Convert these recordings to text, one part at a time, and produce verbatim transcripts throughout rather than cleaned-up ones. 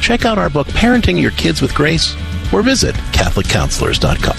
check out our book, Parenting Your Kids with Grace, or visit Catholic Counselors dot com.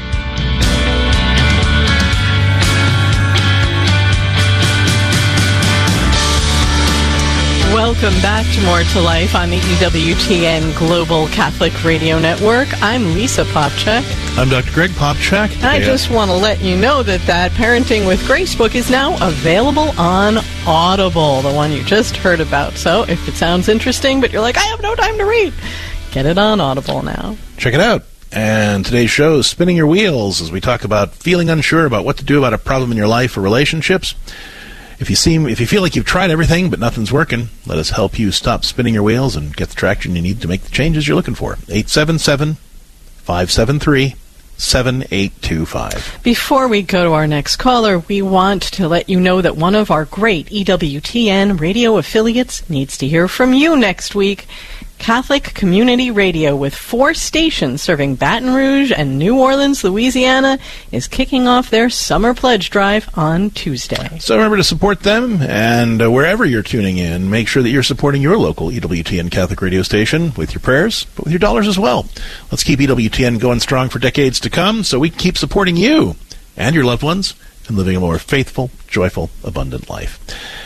Welcome back to More to Life on the E W T N Global Catholic Radio Network. I'm Lisa Popchak. I'm Doctor Greg Popchak. And I yeah. just want to let you know that that Parenting with Grace book is now available on Audible, the one you just heard about. So if it sounds interesting, but you're like, I have no time to read, get it on Audible now. Check it out. And today's show is Spinning Your Wheels, as we talk about feeling unsure about what to do about a problem in your life or relationships. If you seem, if you feel like you've tried everything but nothing's working, let us help you stop spinning your wheels and get the traction you need to make the changes you're looking for. eight seven seven, five seven three, seven eight two five. Before we go to our next caller, we want to let you know that one of our great E W T N radio affiliates needs to hear from you next week. Catholic Community Radio, with four stations serving Baton Rouge and New Orleans, Louisiana, is kicking off their summer pledge drive on Tuesday. So remember to support them, and uh, wherever you're tuning in, make sure that you're supporting your local E W T N Catholic radio station with your prayers, but with your dollars as well. Let's keep E W T N going strong for decades to come so we can keep supporting you and your loved ones and living a more faithful, joyful, abundant life.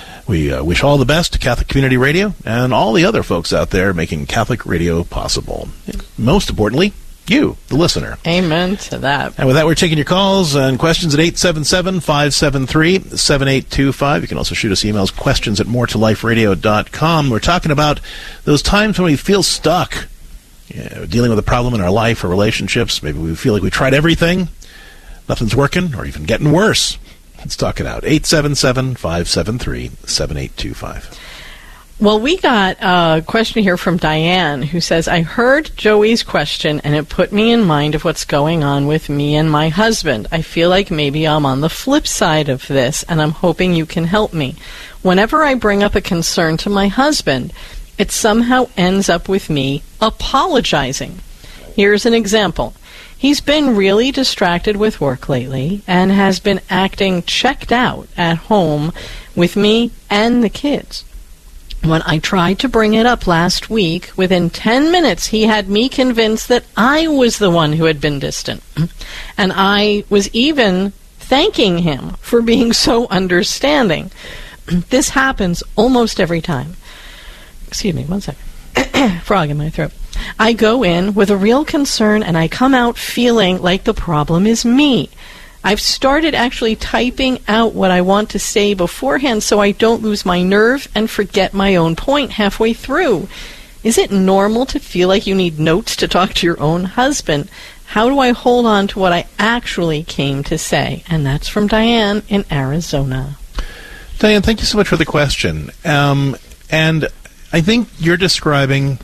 We uh, wish all the best to Catholic Community Radio and all the other folks out there making Catholic radio possible. Most importantly, you, the listener. Amen to that. And with that, we're taking your calls and questions at eight seven seven, five seven three, seven eight two five. You can also shoot us emails, questions at more to life radio dot com. We're talking about those times when we feel stuck, you know, dealing with a problem in our life or relationships. Maybe we feel like we tried everything, nothing's working, or even getting worse. Let's talk it out. eight seven seven, five seven three, seven eight two five. Well, we got a question here from Diane, who says, I heard Joey's question, and it put me in mind of what's going on with me and my husband. I feel like maybe I'm on the flip side of this, and I'm hoping you can help me. Whenever I bring up a concern to my husband, it somehow ends up with me apologizing. Here's an example. He's been really distracted with work lately and has been acting checked out at home with me and the kids. When I tried to bring it up last week, within ten minutes he had me convinced that I was the one who had been distant. And I was even thanking him for being so understanding. This happens almost every time. Excuse me, one second. Frog in my throat. I go in with a real concern, and I come out feeling like the problem is me. I've started actually typing out what I want to say beforehand so I don't lose my nerve and forget my own point halfway through. Is it normal to feel like you need notes to talk to your own husband? How do I hold on to what I actually came to say? And that's from Diane in Arizona. Diane, thank you so much for the question. Um, and I think you're describing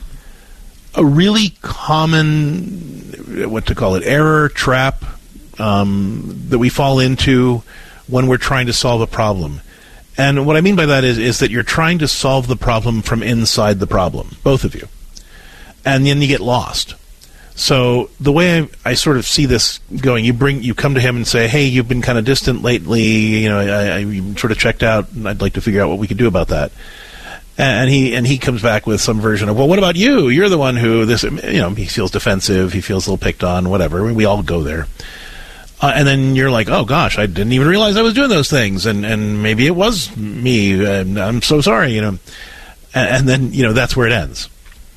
a really common, what to call it, error, trap, um, that we fall into when we're trying to solve a problem. And what I mean by that is, is that you're trying to solve the problem from inside the problem, both of you. And then you get lost. So the way I, I sort of see this going, you bring, you come to him and say, hey, you've been kind of distant lately, you know, I, I sort of checked out, and I'd like to figure out what we could do about that. And he and he comes back with some version of, well, what about you? You're the one who this, you know, he feels defensive, he feels a little picked on, whatever. We all go there. Uh, and then you're like, oh, gosh, I didn't even realize I was doing those things. And, and maybe it was me. And I'm so sorry, you know. And, and then, you know, that's where it ends.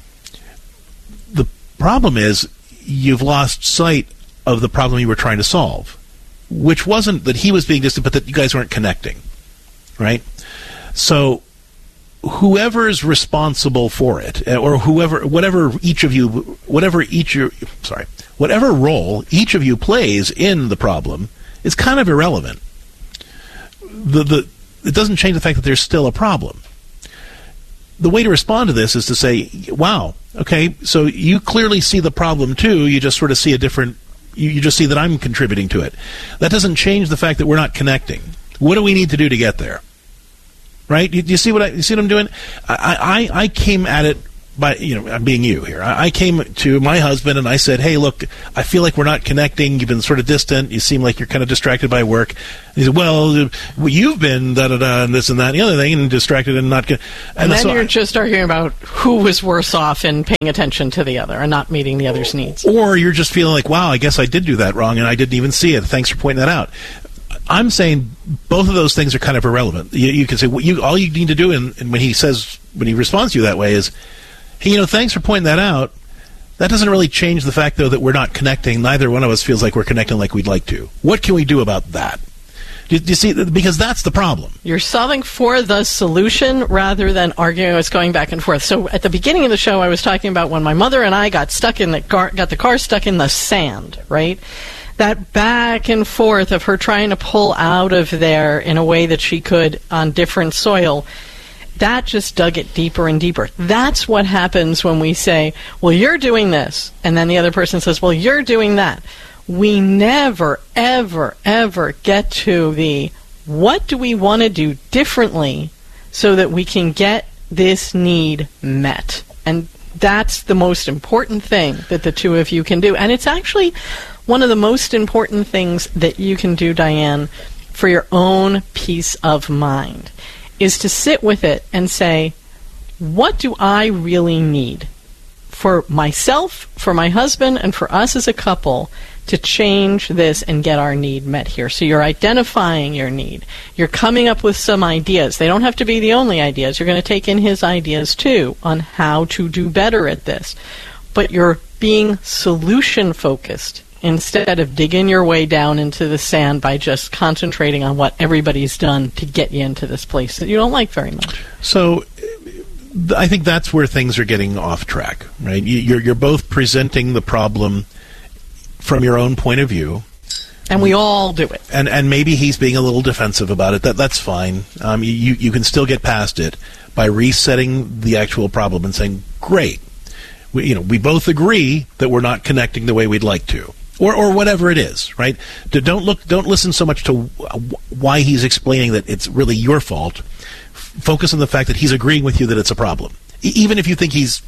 The problem is you've lost sight of the problem you were trying to solve, which wasn't that he was being distant, but that you guys weren't connecting, right? So whoever's responsible for it, or whoever, whatever each of you, whatever each, your, sorry, whatever role each of you plays in the problem is kind of irrelevant. The the it doesn't change the fact that there's still a problem. The way to respond to this is to say, wow, okay, so you clearly see the problem too, you just sort of see a different, you, you just see that I'm contributing to it. That doesn't change the fact that we're not connecting. What do we need to do to get there? Right? You, you see what I, you see what I'm doing? I, I, I came at it by, you know, I'm being you here. I, I came to my husband and I said, hey, look, I feel like we're not connecting. You've been sort of distant. You seem like you're kind of distracted by work. And he said, well, well, you've been da-da-da and this and that and the other thing and distracted and not... Con-. And, and then so you're I, just arguing about who was worse off in paying attention to the other and not meeting the other's needs. Or you're just feeling like, wow, I guess I did do that wrong and I didn't even see it. Thanks for pointing that out. I'm saying both of those things are kind of irrelevant. You, you can say, well, you, all you need to do, and, and when he says, when he responds to you that way is, hey, you know, thanks for pointing that out. That doesn't really change the fact, though, that we're not connecting. Neither one of us feels like we're connecting like we'd like to. What can we do about that? Do, do you see? Because that's the problem. You're solving for the solution rather than arguing what's going back and forth. So at the beginning of the show, I was talking about when my mother and I got stuck in the car, got the car stuck in the sand, right? That back and forth of her trying to pull out of there in a way that she could on different soil, that just dug it deeper and deeper. That's what happens when we say, well, you're doing this, and then the other person says, well, you're doing that. We never, ever, ever get to the, what do we want to do differently so that we can get this need met? And that's the most important thing that the two of you can do. And it's actually one of the most important things that you can do, Diane, for your own peace of mind, is to sit with it and say, what do I really need for myself, for my husband, and for us as a couple to change this and get our need met here? So you're identifying your need. You're coming up with some ideas. They don't have to be the only ideas. You're going to take in his ideas, too, on how to do better at this. But you're being solution-focused instead of digging your way down into the sand by just concentrating on what everybody's done to get you into this place that you don't like very much. So I think that's where things are getting off track, right? You're, you're both presenting the problem from your own point of view. And we all do it. And and maybe he's being a little defensive about it. That That's fine. Um, you, you can still get past it by resetting the actual problem and saying, great, we, you know, we both agree that we're not connecting the way we'd like to. Or, or whatever it is, right? Don't look. Don't listen so much to why he's explaining that it's really your fault. Focus on the fact that he's agreeing with you that it's a problem, e- even if you think he's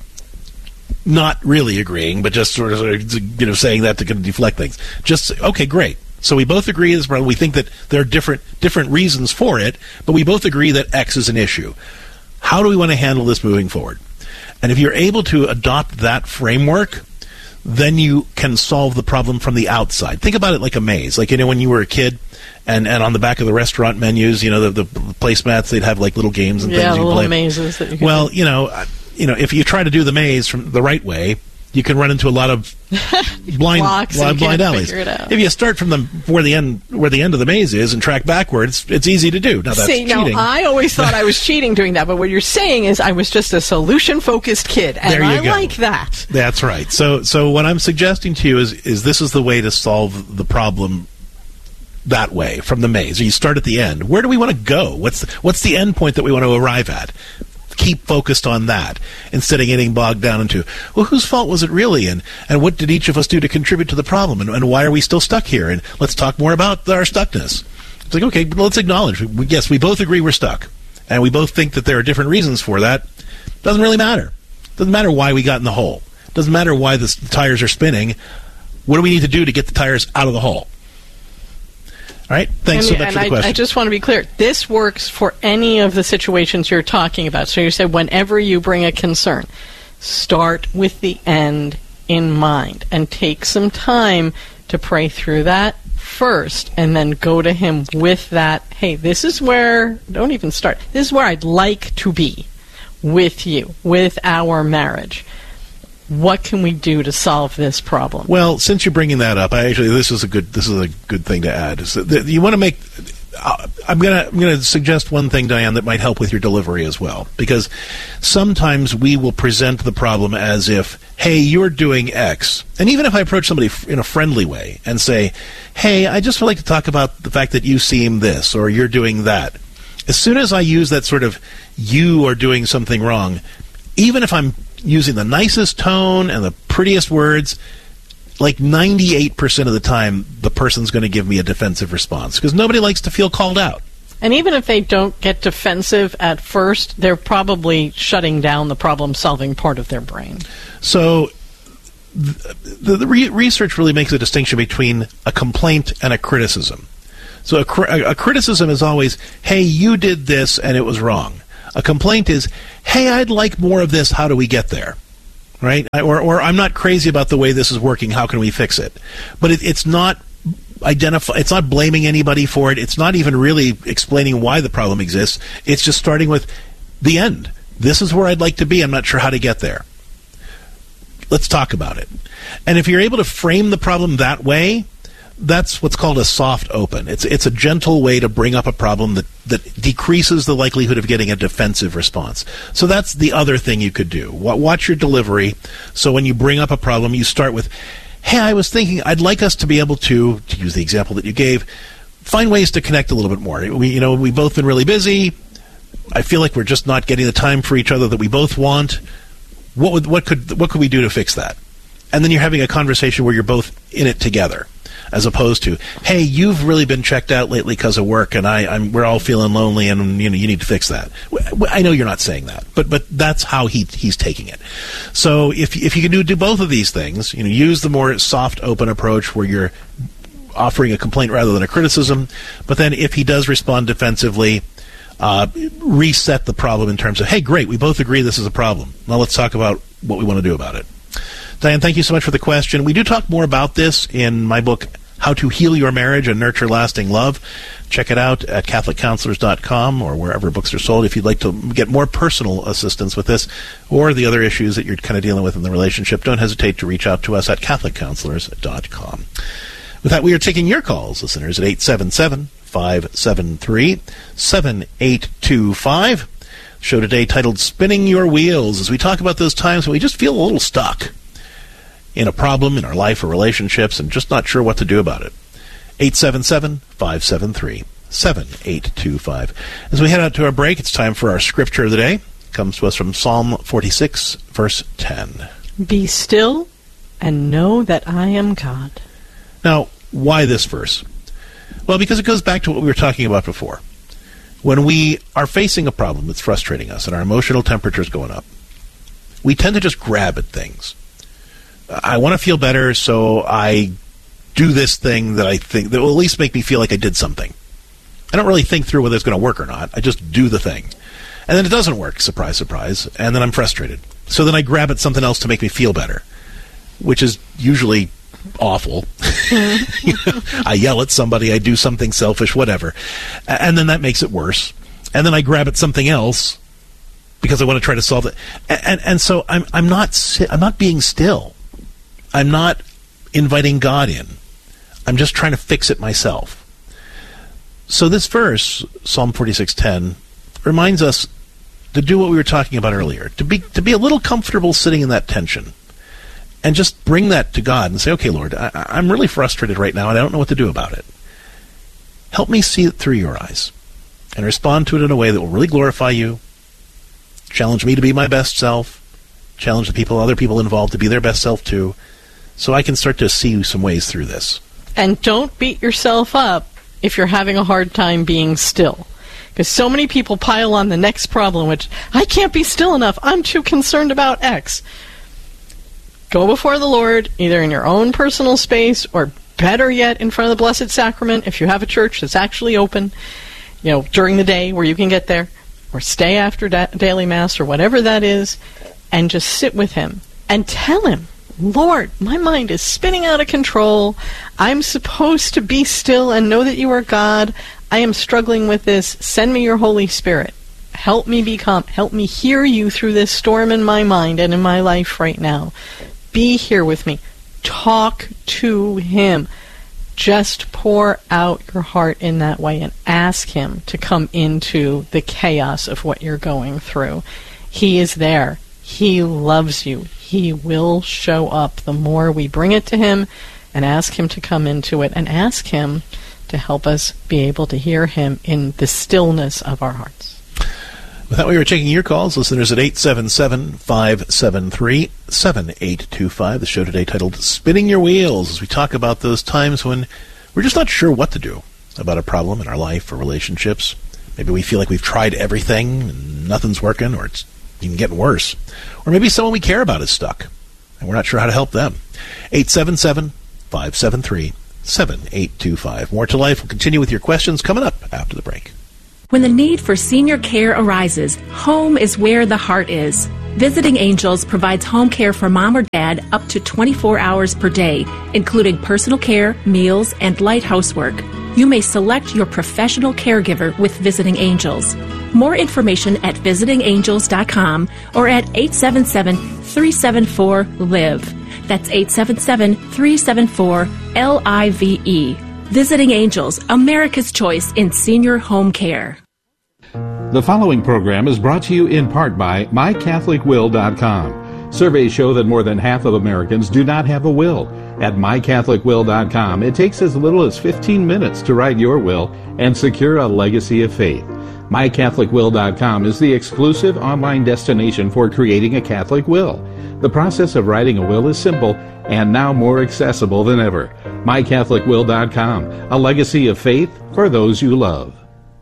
not really agreeing, but just sort of, you know, saying that to kind of deflect things. Just okay, great. So we both agree this problem. We think that there are different different reasons for it, but we both agree that X is an issue. How do we want to handle this moving forward? And if you're able to adopt that framework, then you can solve the problem from the outside. Think about it like a maze. Like, you know, when you were a kid, and, and on the back of the restaurant menus, you know, the, the placemats, they'd have like little games and yeah, things you little play. mazes that you can well, do. you know, you know, if you try to do the maze from the right way, you can run into a lot of blind blind, blind alleys. If you start from the where the end where the end of the maze is and track backwards, it's easy to do. Now that's See, cheating. Now, I always thought I was cheating doing that, but what you're saying is I was just a solution-focused kid, and there you I go. like that. That's right. So, so what I'm suggesting to you is is this is the way to solve the problem. That way, from the maze. You start at the end. Where do we want to go? What's the, what's the end point that we want to arrive at? Keep focused on that instead of getting bogged down into, well, whose fault was it really? And, and what did each of us do to contribute to the problem? And, and why are we still stuck here? And let's talk more about our stuckness. It's like, okay, let's acknowledge. We, yes, we both agree we're stuck. And we both think that there are different reasons for that. Doesn't really matter. Doesn't matter why we got in the hole. Doesn't matter why the, the tires are spinning. What do we need to do to get the tires out of the hole? All right. Thanks and, so much and for the I, question. I just want to be clear. This works for any of the situations you're talking about. So you said whenever you bring a concern, start with the end in mind and take some time to pray through that first and then go to him with that, hey, this is where, don't even start, this is where I'd like to be with you, with our marriage. What can we do to solve this problem? Well, since you're bringing that up, I actually this is a good this is a good thing to add. Is that you want to make? Uh, I'm gonna I'm gonna suggest one thing, Diane, that might help with your delivery as well, because sometimes we will present the problem as if, hey, you're doing X, and even if I approach somebody in a friendly way and say, hey, I just would like to talk about the fact that you seem this or you're doing that. As soon as I use that sort of you are doing something wrong, even if I'm using the nicest tone and the prettiest words, like ninety-eight percent of the time, the person's going to give me a defensive response because nobody likes to feel called out. And even if they don't get defensive at first, they're probably shutting down the problem-solving part of their brain. So the, the re- research really makes a distinction between a complaint and a criticism. So a, cr- a criticism is always, hey, you did this and it was wrong. A complaint is, hey, I'd like more of this, how do we get there? Right? Or, or I'm not crazy about the way this is working, how can we fix it? But it, it's not identify it's not blaming anybody for it. It's not even really explaining why the problem exists. It's just starting with the end. This is where I'd like to be. I'm not sure how to get there. Let's talk about it. And if you're able to frame the problem that way, that's what's called a soft open. It's it's a gentle way to bring up a problem that, that decreases the likelihood of getting a defensive response. So that's the other thing you could do. Watch your delivery. So when you bring up a problem, you start with, hey, I was thinking I'd like us to be able to, to use the example that you gave, find ways to connect a little bit more. We, you know, we've both been really busy. I feel like we're just not getting the time for each other that we both want. What would, what could, what could we do to fix that? And then you're having a conversation where you're both in it together, as opposed to, hey, you've really been checked out lately because of work, and I, I'm, we're all feeling lonely, and you know, you need to fix that. I know you're not saying that, but but that's how he he's taking it. So if if you can do do both of these things, you know, use the more soft, open approach where you're offering a complaint rather than a criticism. But then if he does respond defensively, uh, reset the problem in terms of, hey, great, we both agree this is a problem. Now let's talk about what we want to do about it. Diane, thank you so much for the question. We do talk more about this in my book, How to Heal Your Marriage and Nurture Lasting Love. Check it out at catholic counselors dot com or wherever books are sold if you'd like to get more personal assistance with this or the other issues that you're kind of dealing with in the relationship. Don't hesitate to reach out to us at catholic counselors dot com. With that, we are taking your calls, listeners, at eight seven seven, five seven three, seven eight two five. Show today titled Spinning Your Wheels, as we talk about those times when we just feel a little stuck in a problem in our life or relationships and just not sure what to do about it. eight seven seven, five seven three, seven eight two five. As we head out to our break, it's time for our scripture of the day. It comes to us from Psalm forty-six, verse ten. Be still and know that I am God. Now, why this verse? Well, because it goes back to what we were talking about before. When we are facing a problem that's frustrating us and our emotional temperature is going up, we tend to just grab at things. I want to feel better, so I do this thing that I think that will at least make me feel like I did something. I don't really think through whether it's going to work or not. I just do the thing. And then it doesn't work, surprise, surprise, and then I'm frustrated. So then I grab at something else to make me feel better, which is usually awful. You know, I yell at somebody, I do something selfish, whatever. And then that makes it worse. And then I grab at something else because I want to try to solve it. And, and, and so I'm, I'm not si- I'm not being still. I'm not inviting God in. I'm just trying to fix it myself. So this verse, Psalm forty-six ten, reminds us to do what we were talking about earlier, to be to be a little comfortable sitting in that tension, and just bring that to God and say, okay, Lord, I, I'm really frustrated right now, and I don't know what to do about it. Help me see it through your eyes, and respond to it in a way that will really glorify you, challenge me to be my best self, challenge the people, other people involved to be their best self too, so I can start to see some ways through this. And don't beat yourself up if you're having a hard time being still. Because so many people pile on the next problem, which, I can't be still enough, I'm too concerned about X. Go before the Lord, either in your own personal space, or better yet, in front of the Blessed Sacrament, if you have a church that's actually open, you know, during the day where you can get there, or stay after da- daily Mass, or whatever that is, and just sit with Him, and tell Him, Lord, my mind is spinning out of control. I'm supposed to be still and know that you are God. I am struggling with this. Send me your Holy Spirit. Help me become, help me hear you through this storm in my mind and in my life right now. Be here with me. Talk to Him. Just pour out your heart in that way and ask Him to come into the chaos of what you're going through. He is there. He loves you. He will show up the more we bring it to Him and ask Him to come into it and ask Him to help us be able to hear Him in the stillness of our hearts. With that, we are taking your calls, listeners, at eight seven seven, five seven three, seven eight two five. The show today titled Spinning Your Wheels, as we talk about those times when we're just not sure what to do about a problem in our life or relationships. Maybe we feel like we've tried everything and nothing's working, or it's even getting worse. Or maybe someone we care about is stuck, and we're not sure how to help them. eight seven seven, five seven three, seven eight two five. More to Life will continue with your questions coming up after the break. When the need for senior care arises, home is where the heart is. Visiting Angels provides home care for mom or dad up to twenty-four hours per day, including personal care, meals, and light housework. You may select your professional caregiver with Visiting Angels. More information at visiting angels dot com or at eight seven seven, three seven four, L I V E. That's eight seven seven, three seven four, L I V E. Visiting Angels, America's choice in senior home care. The following program is brought to you in part by my catholic will dot com. Surveys show that more than half of Americans do not have a will. At my catholic will dot com, it takes as little as fifteen minutes to write your will and secure a legacy of faith. my catholic will dot com is the exclusive online destination for creating a Catholic will. The process of writing a will is simple and now more accessible than ever. my catholic will dot com, a legacy of faith for those you love.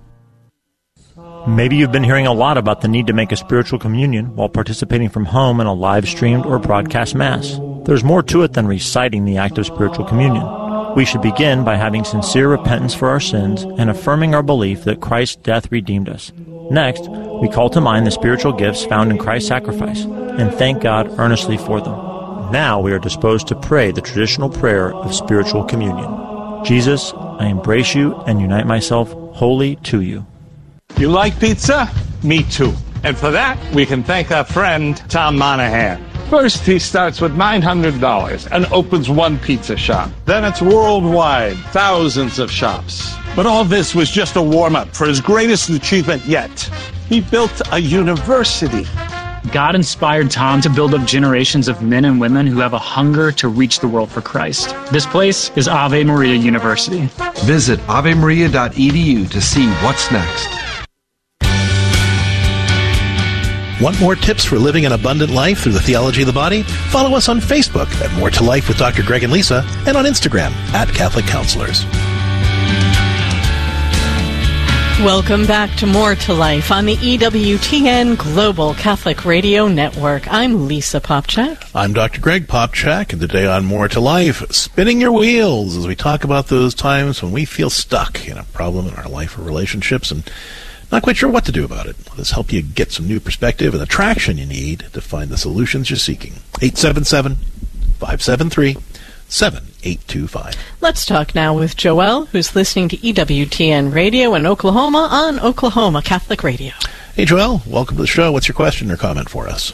Maybe you've been hearing a lot about the need to make a spiritual communion while participating from home in a live-streamed or broadcast Mass. There's more to it than reciting the act of spiritual communion. We should begin by having sincere repentance for our sins and affirming our belief that Christ's death redeemed us. Next, we call to mind the spiritual gifts found in Christ's sacrifice and thank God earnestly for them. Now we are disposed to pray the traditional prayer of spiritual communion. Jesus, I embrace you and unite myself wholly to you. You like pizza? Me too. And for that, we can thank our friend, Tom Monahan. First, he starts with nine hundred dollars and opens one pizza shop. Then it's worldwide, thousands of shops. But all this was just a warm-up for his greatest achievement yet. He built a university. God inspired Tom to build up generations of men and women who have a hunger to reach the world for Christ. This place is Ave Maria University. Visit ave maria dot e d u to see what's next. Want more tips for living an abundant life through the theology of the body? Follow us on Facebook at More to Life with Doctor Greg and Lisa, and on Instagram at Catholic Counselors. Welcome back to More to Life on the E W T N Global Catholic Radio Network. I'm Lisa Popchak. I'm Doctor Greg Popchak, and today on More to Life, spinning your wheels as we talk about those times when we feel stuck in a problem in our life or relationships and not quite sure what to do about it. Let us help you get some new perspective and the traction you need to find the solutions you're seeking. eight seven seven, five seven three, seven eight two five. Let's talk now with Joelle, who's listening to E W T N Radio in Oklahoma on Oklahoma Catholic Radio. Hey, Joelle, welcome to the show. What's your question or comment for us?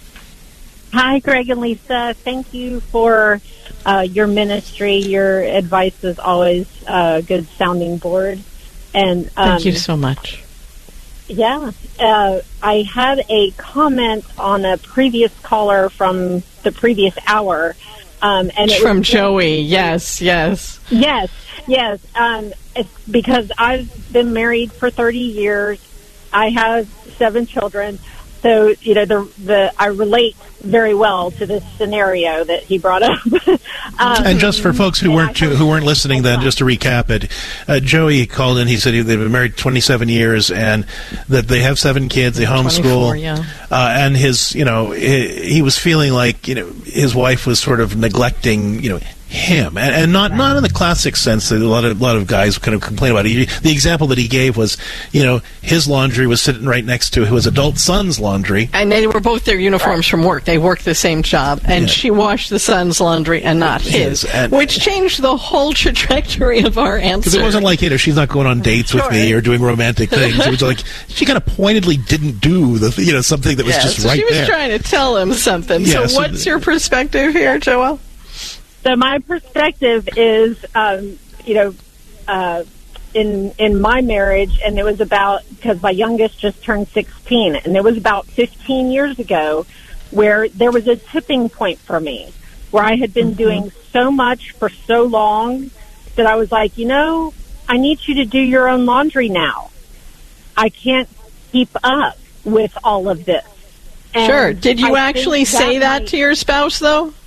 Hi, Greg and Lisa. Thank you for uh, your ministry. Your advice is always a good sounding board. And um, Thank you so much. Yeah, uh, I had a comment on a previous caller from the previous hour. Um, and it From was, Joey, yes, yes. Yes, yes. Um, it's because I've been married for thirty years. I have seven children. So, you know, the the I relate very well to this scenario that he brought up. um, and just for folks who weren't who weren't listening, then just to recap it, uh, Joey called in. He said they've been married twenty-seven years, and that they have seven kids. They homeschool, yeah. uh, and his, you know, he, he was feeling like, you know, his wife was sort of neglecting, you know, him, and, and not not in the classic sense that a lot of a lot of guys kind of complain about it. The example that he gave was, you know, his laundry was sitting right next to his adult son's laundry, and they were both their uniforms from work. They worked the same job, and yeah. she washed the son's laundry and not his, and, which changed the whole trajectory of our answer. Because it wasn't like, you know, she's not going on dates sure. with me or doing romantic things. It was like she kind of pointedly didn't do the, you know, something that was yeah, just so right there. She was there. trying to tell him something. Yeah, so, so what's your perspective here, Joelle? So my perspective is, um, you know, uh, in in my marriage, and it was about, because my youngest just turned sixteen, and it was about fifteen years ago where there was a tipping point for me, where I had been mm-hmm. doing so much for so long that I was like, you know, I need you to do your own laundry now. I can't keep up with all of this. And sure. Did you I actually that say that might, to your spouse, though?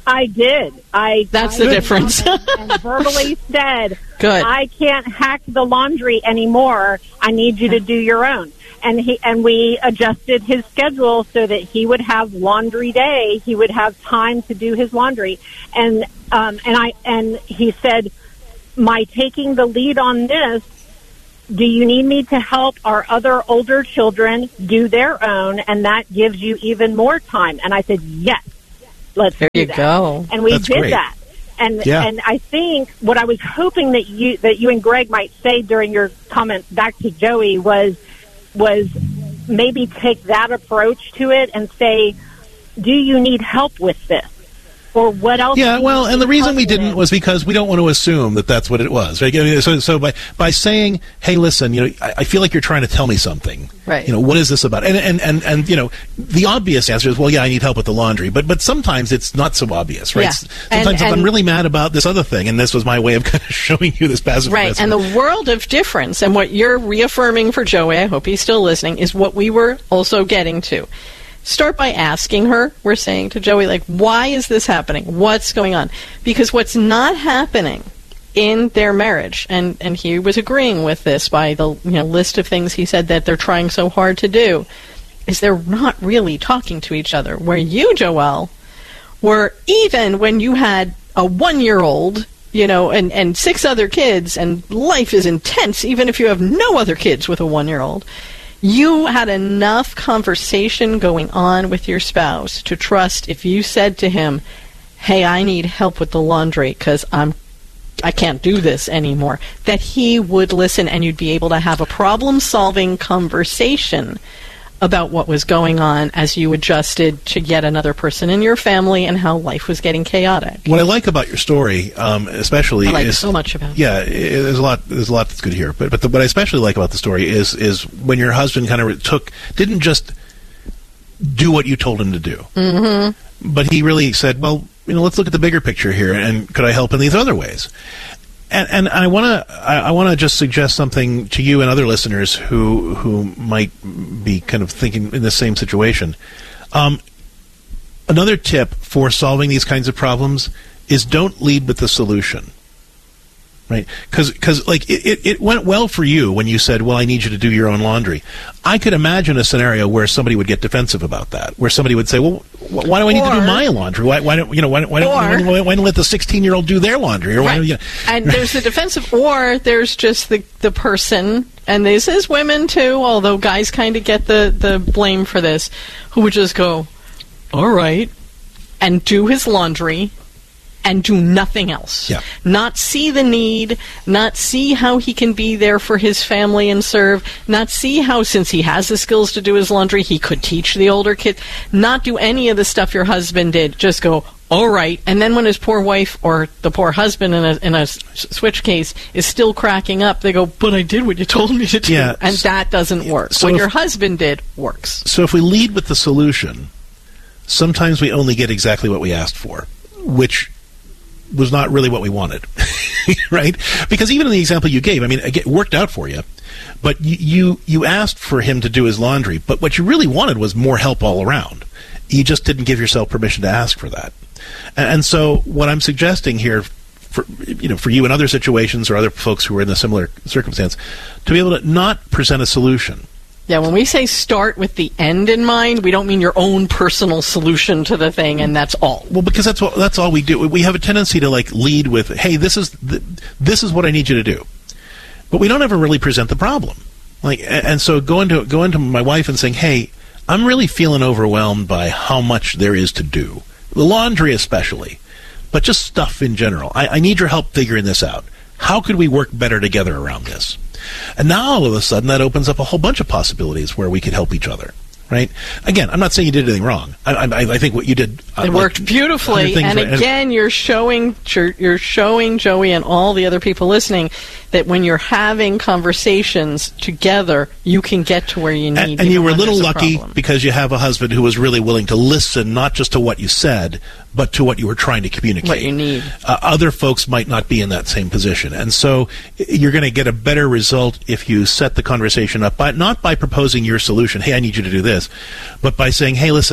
I did. I That's I the difference. and, and verbally said, Good. I can't hack the laundry anymore. I need you to do your own. And he and we adjusted his schedule so that he would have laundry day. He would have time to do his laundry. And um, and I and he said, my taking the lead on this, do you need me to help our other older children do their own? And that gives you even more time. And I said, yes, let's there do you that. go. And we That's did great. that. And Yeah. and I think what I was hoping that you that you and Greg might say during your comments back to Joey was was maybe take that approach to it and say, do you need help with this? Or what else? Yeah, do you well, and need the reason help we didn't with? was because we don't want to assume that that's what it was. Right? I mean, so, so by by saying, "Hey, listen, you know, I, I feel like you're trying to tell me something. Right. You know, what is this about?" And and and and you know, the obvious answer is, "Well, yeah, I need help with the laundry." But but sometimes it's not so obvious, right? Yeah. Sometimes And- if I'm and- really mad about this other thing, and this was my way of kind of showing you this passive Right, aggressive. and the world of difference, and what you're reaffirming for Joey, I hope he's still listening, is what we were also getting to. Start by asking her, we're saying to Joey, like, why is this happening? What's going on? Because what's not happening in their marriage, and, and he was agreeing with this by the you know list of things he said that they're trying so hard to do, is they're not really talking to each other. Where you, Joelle, were even when you had a one-year-old, you know, and, and six other kids, and life is intense, even if you have no other kids with a one-year-old, you had enough conversation going on with your spouse to trust if you said to him, hey, I need help with the laundry because I'm I can't do this anymore, that he would listen and you'd be able to have a problem-solving conversation about what was going on as you adjusted to yet another person in your family and how life was getting chaotic. What I like about your story, um, especially, I like is so much about it. Yeah, it, there's a lot. There's a lot that's good here. But but the, what I especially like about the story is is when your husband kind of took didn't just do what you told him to do, Mm-hmm. but he really said, well, you know, let's look at the bigger picture here, and could I help in these other ways? And, and I want to I, I want to just suggest something to you and other listeners who who might be kind of thinking in the same situation. Um, another tip for solving these kinds of problems is don't lead with the solution. Right? Because, like, it, it, it went well for you when you said, well, I need you to do your own laundry. I could imagine a scenario where somebody would get defensive about that, where somebody would say, well, wh- why do I need Or- to do my laundry? Why, why don't, you know, why, don't- why, don't, Or- why, why don't let the sixteen-year-old do their laundry? Or why Right. don't, you know, And there's the defensive, or there's just the, the person, and this is women too, although guys kind of get the, the blame for this, who would just go, all right, and do his laundry and do nothing else. Yeah. Not see the need, not see how he can be there for his family and serve, not see how, since he has the skills to do his laundry, he could teach the older kid, not do any of the stuff your husband did. Just go, all right. And then when his poor wife or the poor husband in a, in a s- switch case is still cracking up, they go, but I did what you told me to do. Yeah. And that doesn't work. So what if- your husband did works. So if we lead with the solution, sometimes we only get exactly what we asked for, which was not really what we wanted, right? Because even in the example you gave, I mean, it worked out for you, but you, you you asked for him to do his laundry, but what you really wanted was more help all around. You just didn't give yourself permission to ask for that. And, and so what I'm suggesting here, for you know, for you in other situations or other folks who are in a similar circumstance, to be able to not present a solution. Yeah, when we say start with the end in mind, we don't mean your own personal solution to the thing, and that's all. Well, because that's what that's all we do. We have a tendency to like lead with, "Hey, this is the, this is what I need you to do," but we don't ever really present the problem. Like, and, and so going to going to my wife and saying, "Hey, I'm really feeling overwhelmed by how much there is to do, the laundry especially, but just stuff in general. I, I need your help figuring this out. How could we work better together around this?" And now all of a sudden that opens up a whole bunch of possibilities where we could help each other, right? Again, I'm not saying you did anything wrong. I, I, I think what you did uh, It worked like, beautifully, things and right- again, you're showing you're you're showing Joey and all the other people listening that when you're having conversations together, you can get to where you need. And, and even you were a when little there's lucky problem. because you have a husband who was really willing to listen, not just to what you said, but to what you were trying to communicate. What you need. Uh, other folks might not be in that same position. And so y- you're going to get a better result if you set the conversation up, by not by proposing your solution, hey, I need you to do this, but by saying, hey, listen,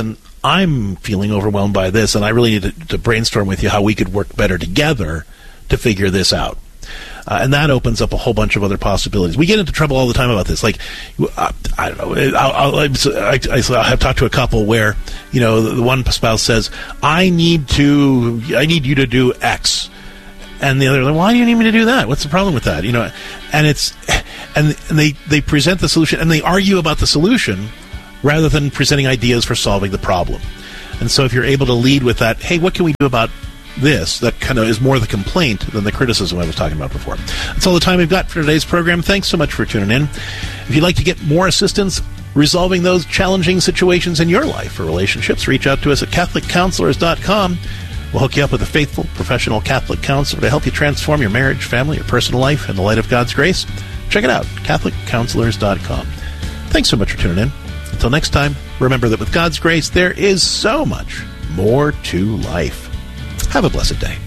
I'm feeling overwhelmed by this, and I really need to, to brainstorm with you how we could work better together to figure this out. Uh, and that opens up a whole bunch of other possibilities. We get into trouble all the time about this. Like, uh, I don't know, I'll, I'll, I, I, I have talked to a couple where, you know, the, the one spouse says, I need to, I need you to do X. And the other, like, why do you need me to do that? What's the problem with that? You know, and it's, and, and they, they present the solution, and they argue about the solution rather than presenting ideas for solving the problem. And so if you're able to lead with that, hey, what can we do about this, that kind of is more the complaint than the criticism I was talking about before. That's all the time we've got for today's program. Thanks so much for tuning in. If you'd like to get more assistance resolving those challenging situations in your life or relationships, reach out to us at Catholic Counselors dot com. We'll hook you up with a faithful, professional Catholic counselor to help you transform your marriage, family, or personal life in the light of God's grace. Check it out, Catholic Counselors dot com. Thanks so much for tuning in. Until next time, remember that with God's grace, there is so much more to life. Have a blessed day.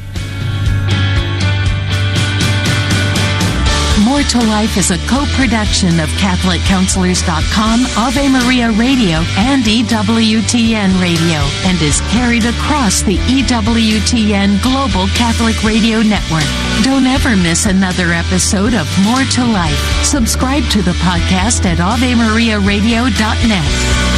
More to Life is a co-production of Catholic Counselors dot com, Ave Maria Radio, and E W T N Radio, and is carried across the E W T N Global Catholic Radio Network. Don't ever miss another episode of More to Life. Subscribe to the podcast at Ave Maria Radio dot net.